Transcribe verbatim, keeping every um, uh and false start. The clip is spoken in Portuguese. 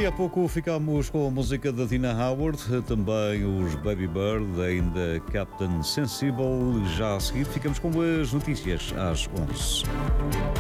Aqui há pouco ficámos com a música da Tina Howard, também os Baby Bird, ainda Captain Sensible. Já a seguir ficamos com as notícias às onze.